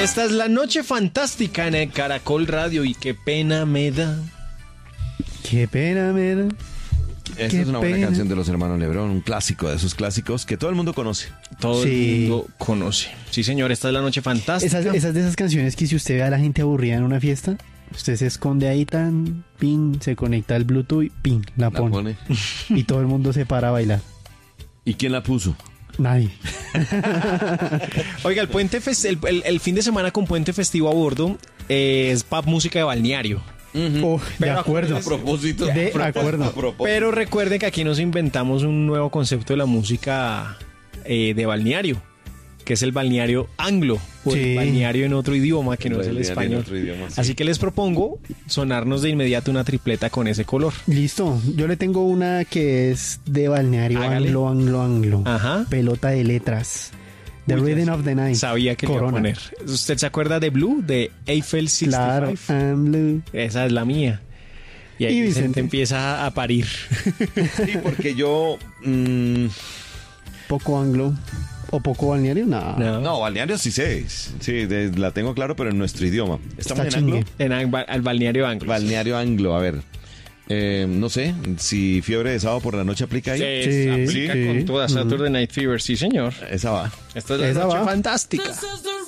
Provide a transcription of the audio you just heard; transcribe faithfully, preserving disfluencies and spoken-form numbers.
Esta es la noche fantástica en el Caracol Radio y qué pena me da. Qué pena me da. Esta Qué es una buena pena. canción de los hermanos Lebrón, un clásico de esos clásicos que todo el mundo conoce. Todo Sí. el mundo conoce. Sí, señor, esta es la noche fantástica. Esas, esas de esas canciones que si usted ve a la gente aburrida en una fiesta, usted se esconde ahí tan, pin, se conecta al Bluetooth y pin, la La pone. pone. Y todo el mundo se para a bailar. ¿Y quién la puso? Nadie. Oiga, el puente fes- el, el- el fin de semana con puente festivo a bordo eh, es pop música de balneario. Oh, de Pero acuerdo. A propósito. De a propósito, acuerdo. a propósito. Pero recuerden que aquí nos inventamos un nuevo concepto de la música eh, de balneario, que es el balneario anglo, o Sí. el balneario en otro idioma que no es el Balneario en español. otro idioma, sí. Así que les propongo sonarnos de inmediato una tripleta con ese color. Listo. Yo le tengo una que es de balneario Hágale. anglo, anglo, anglo. Ajá. Pelota de letras. The Uy, Rhythm ya of the Night. Sabía que le iba a Corona. poner. ¿Usted se acuerda de Blue, de Eiffel sesenta y Claro. cinco? I'm blue. Esa es la mía. Y ahí Y Vicente Vicente. empieza a parir. Sí, porque yo... mm, Poco anglo. ¿O poco balneario? No. No. no, balneario sí sé. Sí, de- la tengo claro, pero en nuestro idioma. ¿Estamos Está en anglo? chingue. En ang- al balneario anglo. Balneario anglo, a ver. Eh, no sé, si fiebre de sábado por la noche aplica ahí. Sí, Sí, aplica sí. con toda Saturday Night Fever, sí señor. Esa va. Esta es la Esa noche va. fantástica.